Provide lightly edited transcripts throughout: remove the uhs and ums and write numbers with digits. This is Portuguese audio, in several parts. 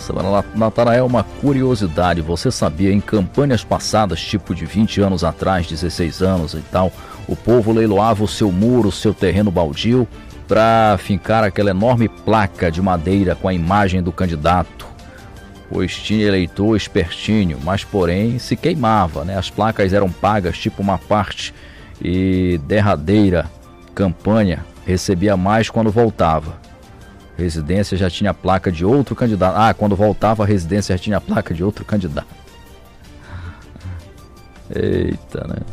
Natanael, uma curiosidade, você sabia, em campanhas passadas, tipo de 20 anos atrás, 16 anos e tal, o povo leiloava o seu muro, o seu terreno baldio, para fincar aquela enorme placa de madeira com a imagem do candidato, pois tinha eleitor espertinho, mas porém se queimava, né? As placas eram pagas, tipo uma parte, e derradeira campanha recebia mais quando voltava. Residência já tinha placa de outro candidato. Quando voltava a residência já tinha placa de outro candidato. Eita, né?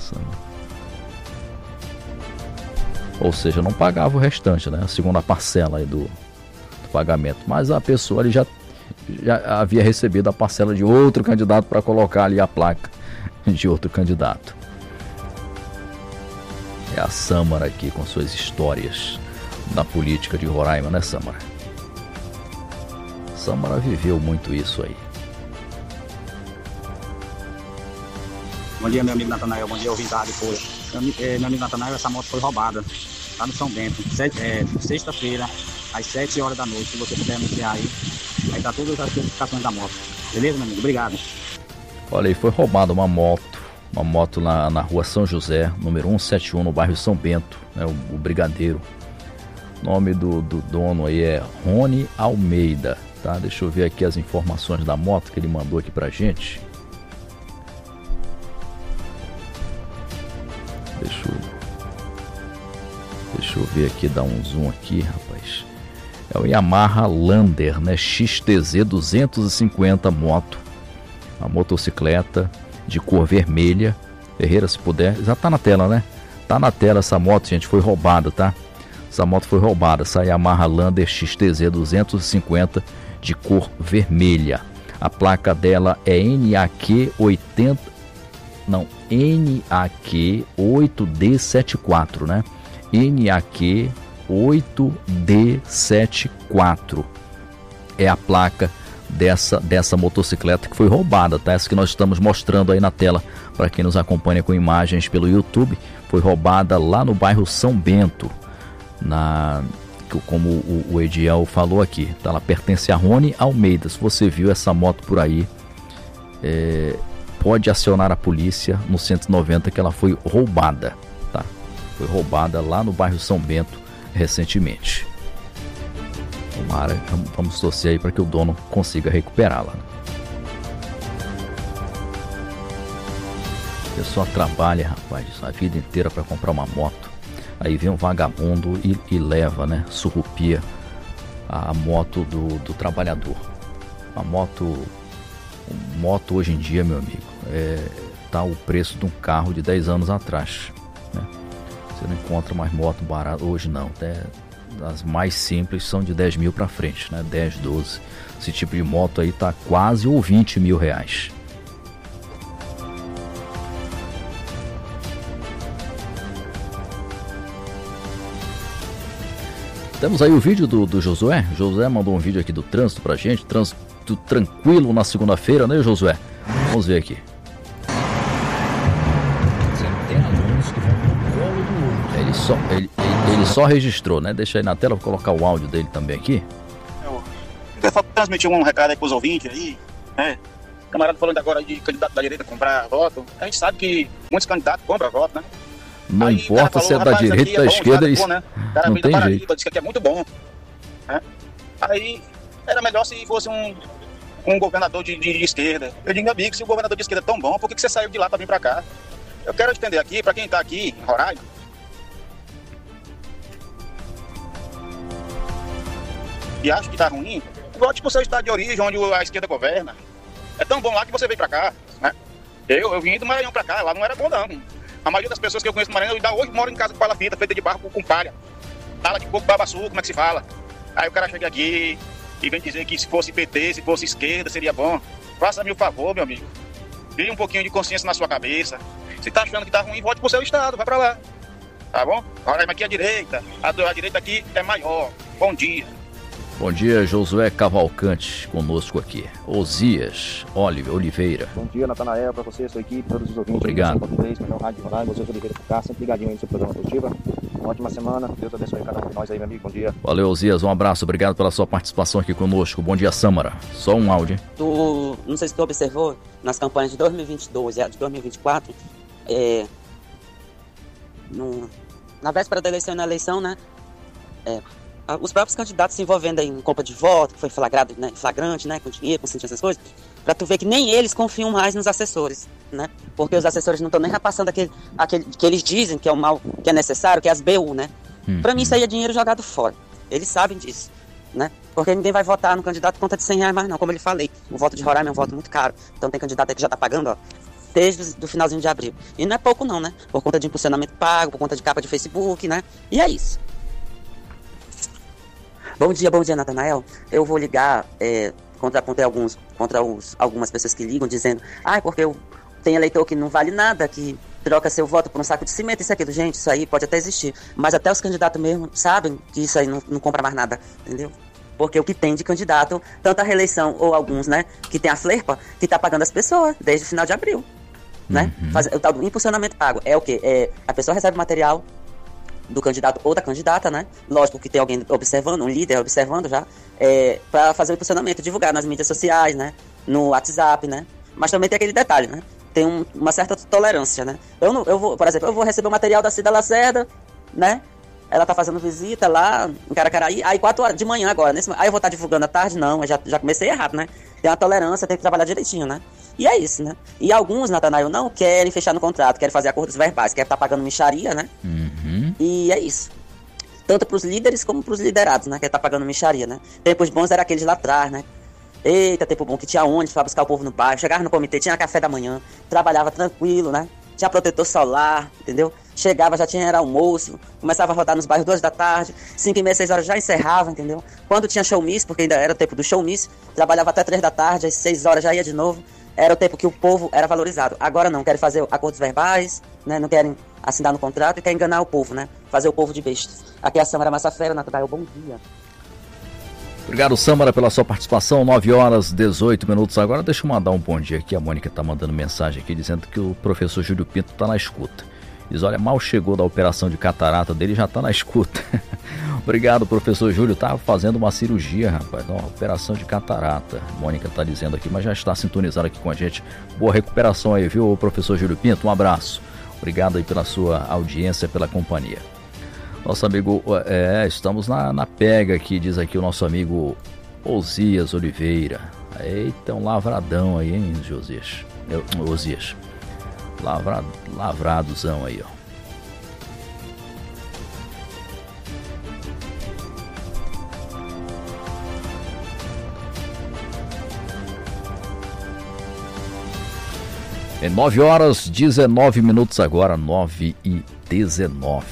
Ou seja, não pagava o restante, né? A segunda parcela aí do pagamento. Mas a pessoa ali já havia recebido a parcela de outro candidato para colocar ali a placa de outro candidato. É a Sâmara aqui com suas histórias da política de Roraima, né, Sâmara? Sâmara viveu muito isso aí. Bom dia, meu amigo Natanael. Bom dia, ouvinte da Rádio Folha. Meu amigo Natanael, essa moto foi roubada lá no São Bento. Sexta-feira, às 7 horas da noite. Se você puder anunciar aí tá todas as especificações da moto. Beleza, meu amigo? Obrigado. Olha aí, foi roubada uma moto na rua São José, número 171, no bairro São Bento, né, o Brigadeiro. O nome do dono aí é Rony Almeida, tá? Deixa eu ver aqui as informações da moto que ele mandou aqui pra gente. Deixa eu ver aqui, dar um zoom aqui, rapaz. É o Yamaha Lander, né? XTZ 250 moto. Uma motocicleta de cor vermelha. Ferreira, se puder. Já tá na tela, né? Tá na tela essa moto, gente. Foi roubada, tá? Essa moto foi roubada. Essa Yamaha Lander XTZ 250 de cor vermelha. A placa dela é NAQ 8D74, né? NAQ 8D74 é a placa dessa motocicleta que foi roubada, tá? Essa que nós estamos mostrando aí na tela para quem nos acompanha com imagens pelo YouTube. Foi roubada lá no bairro São Bento, como o Ediel falou aqui, tá? Ela pertence a Rony Almeida. Se você viu essa moto por aí, pode acionar a polícia no 190 que ela foi roubada, tá? Foi roubada lá no bairro São Bento recentemente. Vamos torcer aí para que o dono consiga recuperá-la. A pessoa trabalha, rapaz, a vida inteira para comprar uma moto. Aí vem um vagabundo e leva, né? Surrupia a moto do trabalhador. A moto hoje em dia, meu amigo, tá o preço de um carro de 10 anos atrás, né? Você não encontra mais moto barata hoje, não. Até as mais simples são de 10 mil para frente, né? 10, 12. Esse tipo de moto aí tá quase ou 20 mil reais. Temos aí o vídeo do Josué. Josué mandou um vídeo aqui do trânsito pra gente. Trânsito tranquilo na segunda-feira, né, Josué? Vamos ver aqui. Tem alunos que vão pro colo do outro. Ele só registrou, né? Deixa aí na tela, vou colocar o áudio dele também aqui. Eu quero transmitir um recado aí pros ouvintes aí, né? Camarada falando agora de candidato da direita comprar voto. A gente sabe que muitos candidatos compram voto, né? Não aí, importa falou, se é da direita ou da esquerda, isso né? não tem jeito. Disse que aqui é muito bom, né? Aí era melhor se fosse um governador de esquerda. Eu digo, meu amigo, se o governador de esquerda é tão bom, por que você saiu de lá para vir para cá? Eu quero entender aqui, para quem está aqui em Roraima, e acha que está ruim, vote pro seu estado de origem, onde a esquerda governa. É tão bom lá que você veio para cá, né? Eu vim do Maranhão para cá, lá não era bom não. A maioria das pessoas que eu conheço no Maranhão ainda hoje moram em casa com palafita, feita de barro com palha. Tala de coco, babaçu, como é que se fala? Aí o cara chega aqui e vem dizer que se fosse PT, se fosse esquerda, seria bom. Faça-me o favor, meu amigo. Crie um pouquinho de consciência na sua cabeça. Se tá achando que tá ruim, vote pro seu estado, vai pra lá. Tá bom? Roraima aqui é a direita. A direita aqui é maior. Bom dia. Bom dia, Josué Cavalcante, conosco aqui. Osias Oliveira. Bom dia, Natanael, para você, sua equipe, todos os ouvintes. Obrigado. Melhor Rádio Roraima, Osias Oliveira por cá, sempre ligadinho aí no seu programa Positiva. Uma ótima semana. Deus abençoe cada um de nós aí, meu amigo. Bom dia. Valeu, Osias. Um abraço. Obrigado pela sua participação aqui conosco. Bom dia, Sâmara. Só um áudio, hein? Não sei se tu observou, nas campanhas de 2022 e de 2024, na véspera da eleição e na eleição, né? Os próprios candidatos se envolvendo aí em compra de voto, que foi flagrado, né, flagrante, né, com dinheiro, com essas coisas, pra tu ver que nem eles confiam mais nos assessores, né? Porque os assessores não estão nem repassando aquele que eles dizem que é o mal, que é necessário, que é as BU, né? Pra mim isso aí é dinheiro jogado fora. Eles sabem disso, né? Porque ninguém vai votar no candidato por conta de R$100 mais não, como eu lhe falei. O voto de Roraima é um voto muito caro. Então tem candidato aí que já tá pagando, ó, desde o finalzinho de abril. E não é pouco não, né? Por conta de impulsionamento pago, por conta de capa de Facebook, né? E é isso. Bom dia, Natanael. Eu vou ligar contra algumas pessoas que ligam dizendo porque tem eleitor que não vale nada, que troca seu voto por um saco de cimento, isso e aquilo. Gente, isso aí pode até existir. Mas até os candidatos mesmo sabem que isso aí não compra mais nada, entendeu? Porque o que tem de candidato, tanto a reeleição ou alguns, né, que tem a flerpa, que tá pagando as pessoas desde o final de abril, né? O tal do impulsionamento pago é o quê? A pessoa recebe material do candidato ou da candidata, né? Lógico que tem alguém observando, um líder observando já, para fazer o impulsionamento, divulgar nas mídias sociais, né? No WhatsApp, né? Mas também tem aquele detalhe, né? Tem uma certa tolerância, né? Por exemplo, eu vou receber o material da Cida Lacerda, né? Ela tá fazendo visita lá em Caracaraí, aí 4 horas de manhã agora, aí eu vou estar divulgando à tarde? Não, eu já comecei errado, né? Tem uma tolerância, tem que trabalhar direitinho, né? E é isso, né? E alguns, Natanael, não querem fechar no contrato, querem fazer acordos verbais, querem estar pagando mixaria, né? E é isso. Tanto pros líderes como pros liderados, né? Querem estar pagando mixaria, né? Tempos bons eram aqueles lá atrás, né? Eita, tempo bom, que tinha ônibus pra buscar o povo no bairro, chegava no comitê, tinha café da manhã, trabalhava tranquilo, né? Tinha protetor solar, entendeu? Chegava, já tinha almoço, começava a rodar nos bairros 2 da tarde, 5h30, 6 horas já encerrava, entendeu? Quando tinha showmiss, porque ainda era o tempo do showmiss, trabalhava até 3 da tarde, às 6 horas já ia de novo. Era o tempo que o povo era valorizado. Agora não, querem fazer acordos verbais, né? Não querem assinar no contrato e querem enganar o povo, né? Fazer o povo de bestas. Aqui é a Sâmara Massafera, Natanael, bom dia. Obrigado, Sâmara, pela sua participação. 9h18 agora. Deixa eu mandar um bom dia aqui. A Mônica está mandando mensagem aqui dizendo que o professor Júlio Pinto está na escuta. Diz, olha, mal chegou da operação de catarata dele, já está na escuta. Obrigado, professor Júlio. Tá fazendo uma cirurgia, rapaz. Uma operação de catarata. A Mônica está dizendo aqui, mas já está sintonizado aqui com a gente. Boa recuperação aí, viu, professor Júlio Pinto? Um abraço. Obrigado aí pela sua audiência, pela companhia. Nosso amigo, estamos na pega aqui, diz aqui o nosso amigo Osias Oliveira. Eita, um lavradão aí, hein, Osias? Osias. Lavradozão aí, ó. É 9h19 agora, 9h19.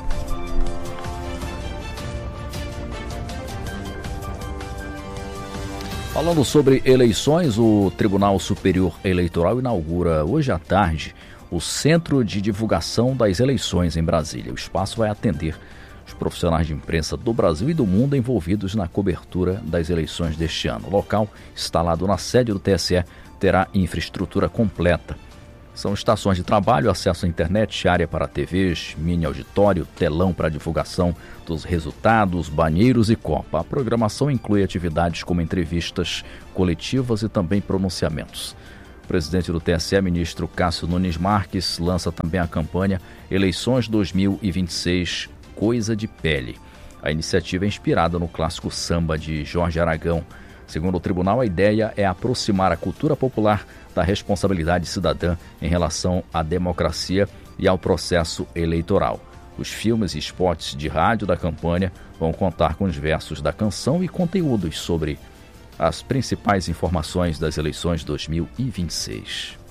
Falando sobre eleições, o Tribunal Superior Eleitoral inaugura hoje à tarde o Centro de Divulgação das Eleições em Brasília. O espaço vai atender os profissionais de imprensa do Brasil e do mundo envolvidos na cobertura das eleições deste ano. O local, instalado na sede do TSE, terá infraestrutura completa. São estações de trabalho, acesso à internet, área para TVs, mini auditório, telão para divulgação dos resultados, banheiros e copa. A programação inclui atividades como entrevistas coletivas e também pronunciamentos. O presidente do TSE, ministro Cássio Nunes Marques, lança também a campanha Eleições 2026, Coisa de Pele. A iniciativa é inspirada no clássico samba de Jorge Aragão. Segundo o tribunal, a ideia é aproximar a cultura popular da responsabilidade cidadã em relação à democracia e ao processo eleitoral. Os filmes e spots de rádio da campanha vão contar com os versos da canção e conteúdos sobre as principais informações das eleições 2026.